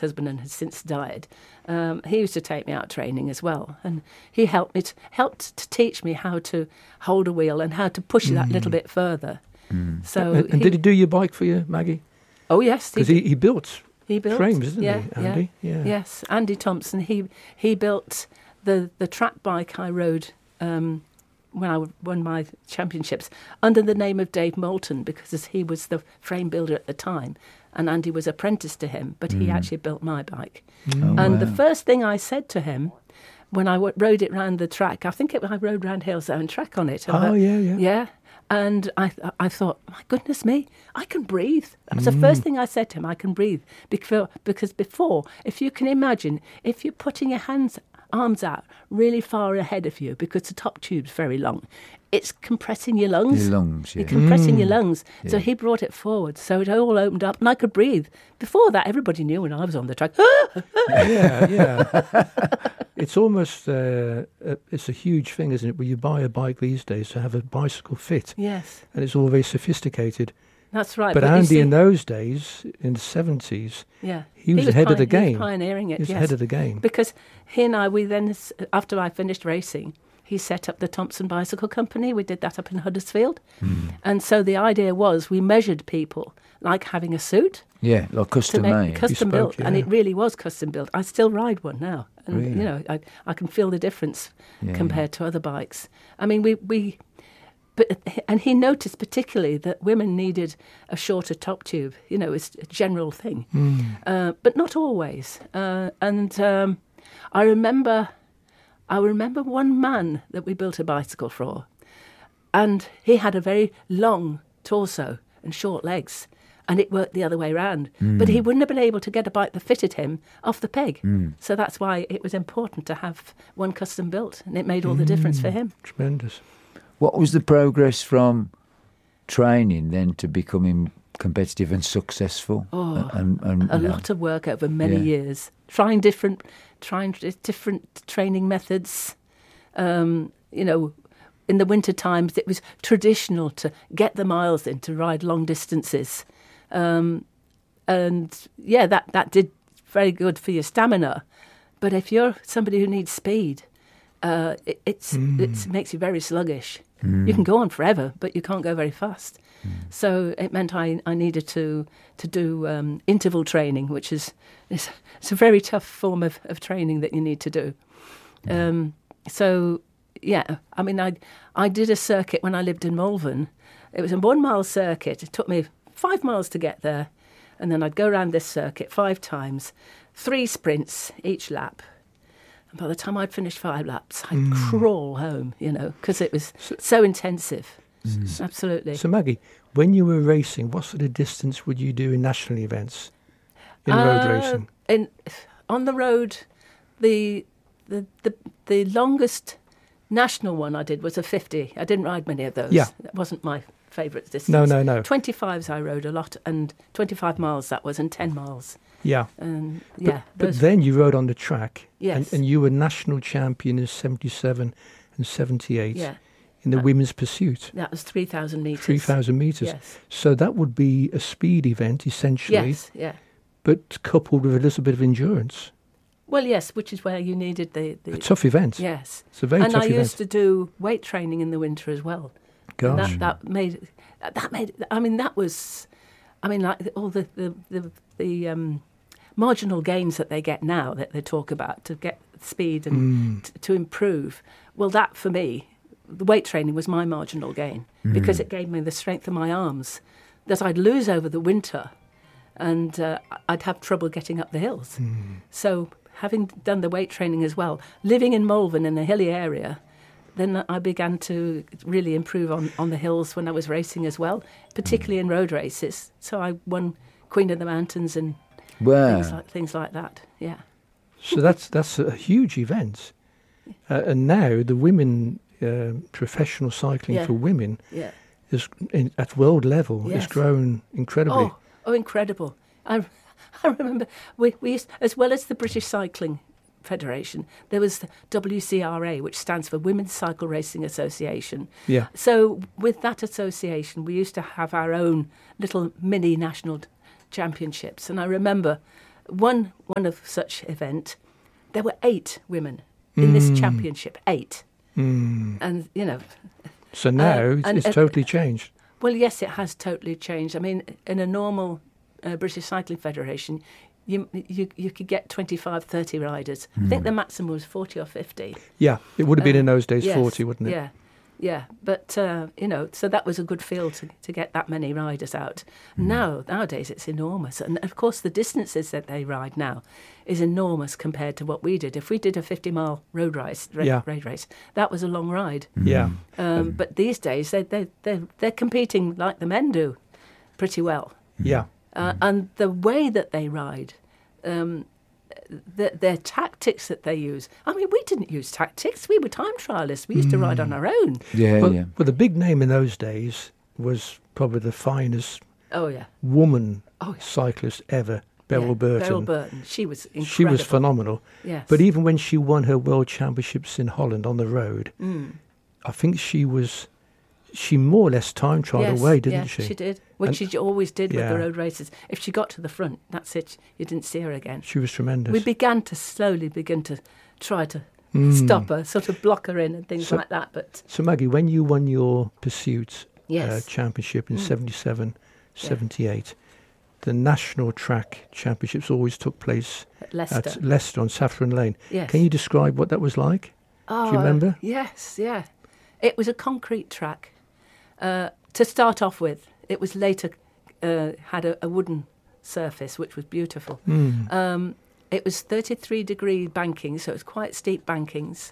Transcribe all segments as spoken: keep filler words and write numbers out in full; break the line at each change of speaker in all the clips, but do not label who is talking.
ex-husband and has since died, um, he used to take me out training as well. And he helped me to, helped to teach me how to hold a wheel and how to push mm. that little bit further.
Mm.
So
and, and
he,
did he do your bike for you, Maggie?
Oh, yes.
Because he, he built
he built
frames, isn't
yeah,
he, Andy?
Yeah.
yeah.
Yes, Andy Thompson. He he built the, the track bike I rode um, when I won my championships under the name of Dave Moulton, because he was the frame builder at the time, and Andy was apprenticed to him, but mm. he actually built my bike.
Mm. Oh,
and
wow.
the first thing I said to him when I w- rode it round the track, I think it, I rode round Halesowen track on it.
Oh,
thought,
yeah, yeah.
Yeah. And I I thought, my goodness me, I can breathe. That was mm. the first thing I said to him, I can breathe. Because, because before, if you can imagine, if you're putting your hands, arms out really far ahead of you, because the top tube's very long, it's compressing your lungs.
Your lungs, yeah.
You're compressing
Mm.
your lungs.
Yeah.
So he brought it forward. So it all opened up and I could breathe. Before that, everybody knew when I was on the track.
yeah, yeah. It's almost, uh, a, it's a huge thing, isn't it, when you buy a bike these days to have a bicycle fit.
Yes.
And it's all very sophisticated.
That's right.
But,
but you
Andy
see-
in those days, in the seventies,
yeah.
he was ahead of the
He was
game.
pioneering it,
he was
yes.
ahead of the game.
Because he and I, we then, s- after I finished racing, he set up the Thompson Bicycle Company. We did that up in Huddersfield.
Mm.
And so the idea was we measured people like having a suit
Yeah, like
to
custom
make
made.
custom
spoke,
built. And
yeah.
it really was custom built. I still ride one now. And,
Really?
you know, I, I can feel the difference
Yeah.
compared to other bikes. I mean, we... we But and he noticed particularly that women needed a shorter top tube. You know, it's a general thing,
Mm.
uh, but not always. Uh, and um, I remember, I remember one man that we built a bicycle for, and he had a very long torso and short legs, and it worked the other way round.
Mm.
But he wouldn't have been able to get a bike that fitted him off the peg.
Mm.
So that's why it was important to have one custom built, and it made all the difference for him.
Tremendous.
What was the progress from training then to becoming competitive and successful?
Oh,
and, and,
a
you know,
lot of work over many
Yeah.
years, trying different, trying di- different training methods. Um, you know, in the winter times, it was traditional to get the miles in to ride long distances, um, and yeah, that that did very good for your stamina. But if you're somebody who needs speed, uh, it it's,
Mm.
it makes you very sluggish.
Mm.
You can go on forever, but you can't go very fast.
Mm.
So it meant I, I needed to to do um, interval training, which is it's, it's a very tough form of, of training that you need to do. Um, so yeah, I mean, I I did a circuit when I lived in Malvern. It was a one mile circuit. It took me five miles to get there, and then I'd go around this circuit five times, three sprints each lap. And by the time I'd finished five laps, I'd
Mm.
crawl home, you know, because it was
So-
so intensive.
Mm.
Absolutely.
So, Maggie, when you were racing, what sort of distance would you do in national events, in road
Uh,
racing?
In, on the road, the, the the the longest national one I did was a fifty. I didn't ride many of those.
Yeah.
That wasn't my favourite distance.
No, no, no.
twenty-fives I rode a lot, and twenty-five miles that was, and ten miles.
Yeah.
And
But,
yeah,
but
those,
then you rode on the track,
Yes.
and, and you were national champion in seventy-seven and seventy-eight
yeah,
in the
Uh,
women's pursuit,
that was three thousand metres.
three thousand metres.
Yes.
So that would be a speed event, essentially,
Yes, yeah.
but coupled with a little bit of endurance.
Well, yes, which is where you needed the... the
A tough event.
yes.
It's a very
And
tough
I
event.
used to do weight training in the winter as well. And
Gosh.
that, that made that made I mean that was I mean like all the the the, the um, marginal gains that they get now that they talk about to get speed and
Mm.
t- to improve. Well, that for me, the weight training was my marginal gain because it gave me the strength of my arms that I'd lose over the winter, and uh, I'd have trouble getting up the hills.
Mm.
So having done the weight training as well, living in Malvern in a hilly area, then I began to really improve on, on the hills when I was racing as well, particularly in road races. So I won Queen of the Mountains and
Wow.
things like things like that. Yeah.
So that's that's a huge event. Uh, and now the women, uh, professional cycling
Yeah.
for women,
Yeah.
is in, at world level has
Yes.
grown incredibly.
Oh, oh, incredible! I, I remember we we used, as well as the British Cycling Federation, there was the W C R A, which stands for Women's Cycle Racing Association.
Yeah.
So with that association, we used to have our own little mini national championships, and I remember one one of such event, there were eight women in this championship, eight.
Mm.
And, you know...
So now
Uh,
it's,
and-
it's
and-
totally changed.
Well, yes, it has totally changed. I mean, in a normal uh, British Cycling Federation, you, you you could get twenty-five, thirty riders. I think the maximum was forty or fifty.
Yeah, it would have been
Uh,
in those days
yes,
forty, wouldn't it?
Yeah, yeah. But, uh, you know, so that was a good field to, to get that many riders out. Now, nowadays, it's enormous. And, of course, the distances that they ride now is enormous compared to what we did. If we did a fifty-mile road race, ra-
Yeah.
road race, that was a long ride.
Yeah.
Um, but these days, they, they, they're, they're competing like the men do pretty well.
Yeah.
Uh, and the way that they ride, um, the, their tactics that they use. I mean, we didn't use tactics. We were time trialists. We used to ride on our own.
Yeah,
Well,
yeah.
well, the big name in those days was probably the finest
Oh, yeah.
woman
Oh, yeah.
cyclist ever, Beryl
Yeah,
Burton.
Beryl Burton. She was incredible.
She was phenomenal.
Yes.
But even when she won her world championships in Holland on the road,
Mm.
I think she was, she more or less time trialled
yes,
away, didn't
yeah,
she?
she did. Which
And-
she always did with
yeah.
the road races. If she got to the front, that's it. You didn't see her again.
She was tremendous.
We began to slowly begin to try to
Mm.
stop her, sort of block her in and things
So-
like that. But
So Maggie, when you won your pursuit uh,
yes,
championship in
Mm.
seventy-seven, seventy-eight, the national track championships always took place
at Leicester.
at Leicester on Saffron Lane.
yes.
Can you describe what that was like?
Oh,
you remember?
Yes, yeah. It was a concrete track. Uh, to start off with, it was later uh, had a, a wooden surface, which was beautiful.
Mm.
Um, it was thirty-three degree banking, so it was quite steep bankings.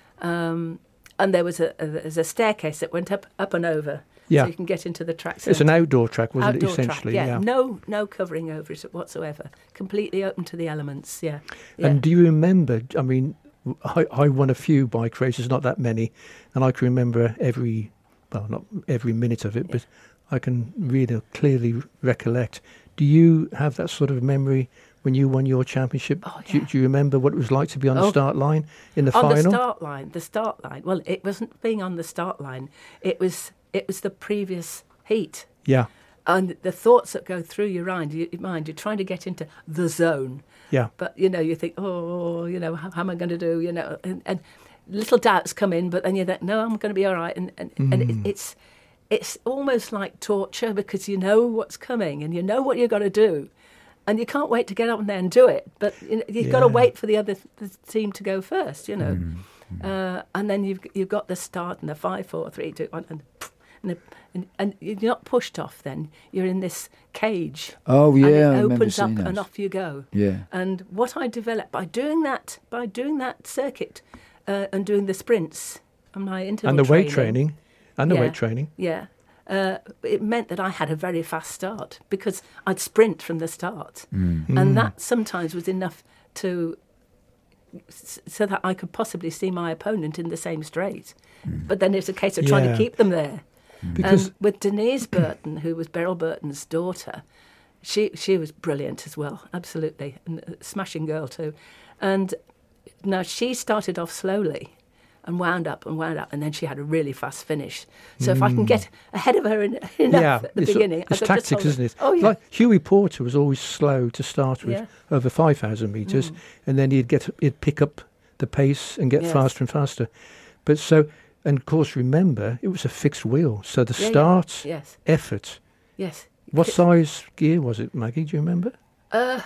Um, and there was a, a, there's a staircase that went up, up and over,
Yeah.
so you can get into the track.
It's an outdoor track, wasn't
outdoor
it, essentially?
track, yeah. No, no covering over it whatsoever. Completely open to the elements. Yeah. yeah.
And do you remember, I mean, I, I won a few bike races, not that many, and I can remember every, well, not every minute of it,
Yeah.
but I can really clearly recollect. Do you have that sort of memory when you won your championship?
Oh,
do, you-
yeah.
do you remember what it was like to be on the
Oh.
start line in the
on
final?
the start line, the start line. Well, it wasn't being on the start line. It was it was the previous heat.
Yeah,
And the thoughts that go through your mind, your mind, you're trying to get into the zone.
yeah,
But, you know, you think, oh, you know, how, how am I going to do, you know, and, and little doubts come in, but then you think, no, I'm going to be all right. And, and, and
Mm.
it, it's it's almost like torture because you know what's coming and you know what you've got to do. And you can't wait to get up there and do it. But you know, you've got to
Yeah.
wait for the other the team to go first, you know.
Mm.
Uh, and then you've you've got the start and the five, four, three, two, one, and and, the, and and you're not pushed off. Then you're in this cage.
Oh, yeah,
and
I
it
remember
opens up
seeing
and
those.
off you go.
Yeah.
And what I developed by doing that, by doing that circuit uh, and doing the sprints and my interval
and the weight
training,
training, and the
Yeah.
weight training.
yeah, uh, it meant that I had a very fast start because I'd sprint from the start,
Mm.
Mm.
and that sometimes was enough to s- so that I could possibly see my opponent in the same straight. But then it's a case of trying
Yeah.
to keep them there.
Because
And with Denise Burton, who was Beryl Burton's daughter, she she was brilliant as well, absolutely, and a smashing girl too. And now she started off slowly and wound up and wound up, and then she had a really fast finish. So if I can get ahead of her in, enough
yeah,
at the
it's,
beginning,
it's
I could just
tactics,
hold her.
isn't it?
Oh yeah,
Like Huey Porter was always slow to start with,
Yeah.
over five thousand metres,
Mm.
and then he'd get he'd pick up the pace and get
Yes.
faster and faster. But so, and of course, remember, it was a fixed wheel. So the
Yeah, yeah.
start
yes,
effort,
yes.
what
K-
size gear was it, Maggie? Do you remember?
Uh,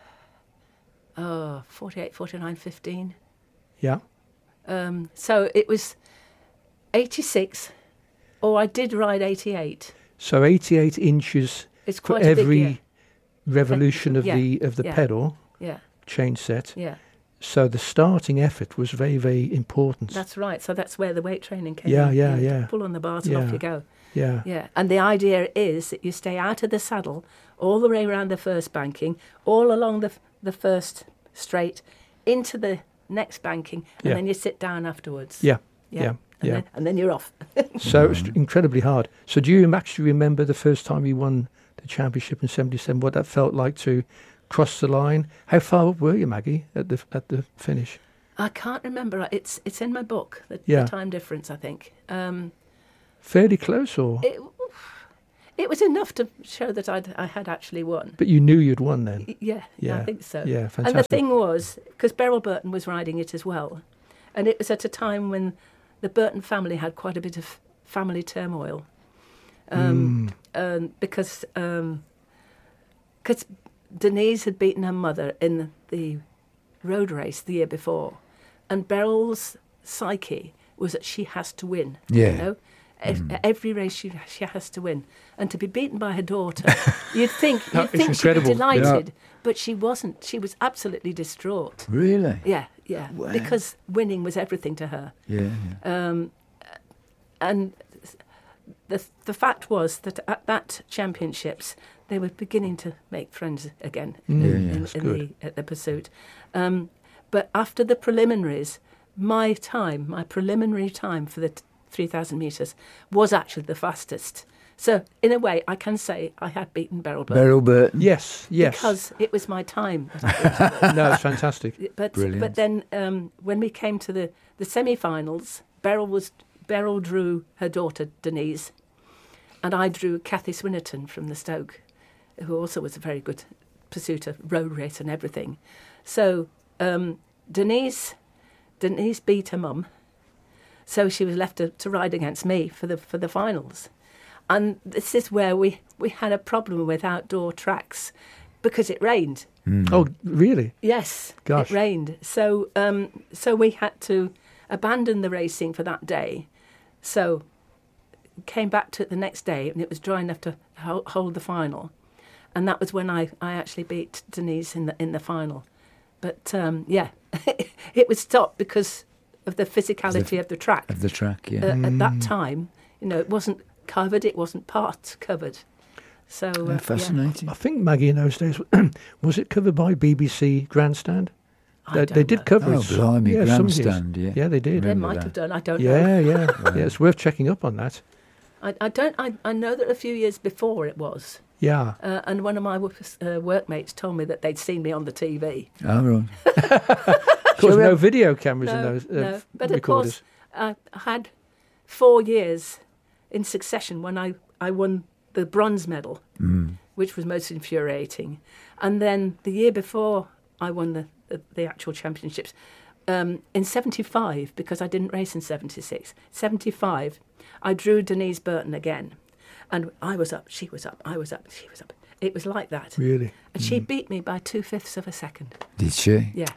oh, forty-eight, forty-nine, fifteen.
Yeah.
Um, so it was eighty-six, or I did ride eighty-eight.
So eighty-eight inches
It's
for
quite a big
every
gear.
revolution of
Yeah,
the of the
yeah.
pedal
Yeah,
chain set.
yeah,
So the starting effort was very, very important.
that's right. So that's where the weight training came
Yeah,
in.
yeah,
You
yeah.
Pull on the bars and
Yeah.
off you go.
yeah.
Yeah, and the idea is that you stay out of the saddle all the way around the first banking, all along the f- the first straight, into the next banking, and
Yeah.
then you sit down afterwards.
Yeah.
yeah,
yeah,
and,
yeah.
Then, and then you're off.
So it was incredibly hard. So do you actually remember the first time you won the championship in seventy-seven? What that felt like to cross the line? How far up were you, Maggie, at the at the finish?
I can't remember. It's it's in my book. The,
Yeah.
the time difference, I think. Um,
Fairly close, or
it It was enough to show that I'd, I had actually won.
But you knew you'd won then.
Y- Yeah,
Yeah.
I think so.
Yeah, fantastic.
And the thing was, because Beryl Burton was riding it as well, and it was at a time when the Burton family had quite a bit of family turmoil, um, um, because um, cause Denise had beaten her mother in the road race the year before, and Beryl's psyche was that she has to win.
Yeah.
You know? Mm. Every race she she has to win, and to be beaten by her daughter, you'd think
No,
you'd
it's
think she'd be
incredible.
delighted, but she wasn't. She was absolutely distraught.
Really?
Yeah, yeah,
Wow.
because winning was everything to her.
Yeah. yeah.
Um, and the the fact was that at that championships they were beginning to make friends again
Mm,
Yeah,
in,
yeah.
in,
that's
in
good.
the at the pursuit. Um, but after the preliminaries, my time, my preliminary time for the t- three thousand metres was actually the fastest. So in a way, I can say I had beaten Beryl Burton
Beryl Burton.
Yes, yes.
because it was my time. That I beat her.
No, it's fantastic.
But
Brilliant.
but then um, when we came to the, the semi-finals, Beryl was Beryl drew her daughter Denise, and I drew Kathy Swinnerton from the Stoke, who also was a very good pursuiter, road race and everything. So um, Denise Denise beat her mum, so she was left to, to ride against me for the for the finals. And this is where we, we had a problem with outdoor tracks because it rained.
Oh, really?
Yes,
Gosh.
it rained. So um, so we had to abandon the racing for that day. So came back to it the next day, and it was dry enough to ho- hold the final. And that was when I, I actually beat Denise in the in the final. But um, yeah, it was stopped because of the physicality of the track.
Of the track, yeah.
Uh, At that time, you know, it wasn't covered, it wasn't part covered. So uh,
Yeah,
yeah.
fascinating.
I think, Maggie, in those days, was it covered by B B C Grandstand?
I
They,
don't
they did
know.
cover
Oh,
it.
blimey,
yeah, some years.
Grandstand, yeah.
Yeah, they did.
They
Remember
might
that.
have done. I don't know.
Yeah, yeah. yeah. It's worth checking up on that.
I, I don't. I, I know that a few years before it was,
Yeah.
uh, and one of my wo- uh, workmates told me that they'd seen me on the T V.
Oh, right.
Of course,
we
no
have-
video cameras in
No,
those uh,
no. But of
recorders.
course, I had four years in succession when I, I won the bronze medal,
Mm.
which was most infuriating. And then the year before I won the, the, the actual championships, um, in seventy-five, because I didn't race in seventy-six, seventy-five, I drew Denise Burton again. And I was up, she was up, I was up, she was up. It was like that.
Really?
And she beat me by two-fifths of a second.
Did she?
Yeah.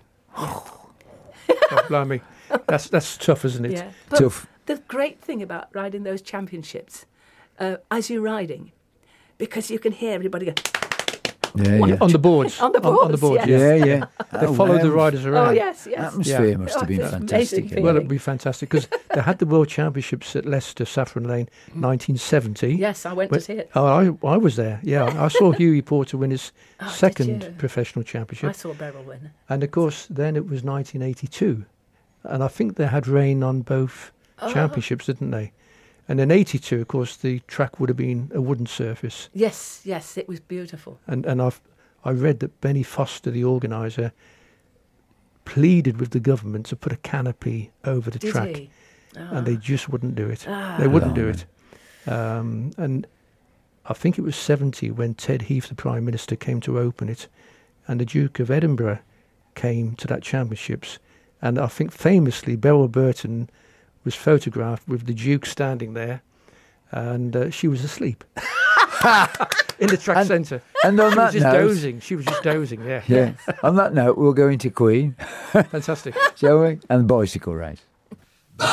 Oh, blimey. That's, that's tough, isn't it?
Yeah. But
Tough.
the great thing about riding those championships, uh, as you're riding, because you can hear everybody go,
Yeah, yeah.
On the boards.
On the
On, the
boards,
boards,
yes.
Yeah, yeah.
They
Oh,
follow
wow.
the riders around.
oh, yes, yes.
Atmosphere
Yeah.
must have
Oh,
been
it's
fantastic.
amazing
eh?
Well,
feeling.
it'd be fantastic because they had the World Championships at Leicester Saffron Lane, nineteen seventy.
Yes, I went
But-
to see it.
Oh, I, I was there. Yeah, I saw Hughie Porter win his
Oh, did
second
you?
professional
I
championship,
saw Beryl win.
and of course, then it was nineteen eighty-two, and I think they had rain on both
Oh.
championships, didn't they? And in eighty-two, of course, the track would have been a wooden surface,
Yes, yes, it was beautiful.
and and I've I read that Benny Foster, the organizer, pleaded with the government to put a canopy over the
Did
track,
he?
and they just wouldn't do it.
Ah.
They wouldn't do
Blimey.
it. Um, and I think it was seventy when Ted Heath, the Prime Minister, came to open it, and the Duke of Edinburgh came to that championships. And I think famously Beryl Burton was photographed with the Duke standing there, and uh, she was asleep in the track
And-
centre.
And on
She was
that
just
note,
dozing. She was just dozing, yeah.
yeah. On that note, we'll go into Queen,
Fantastic.
shall we? And the bicycle race.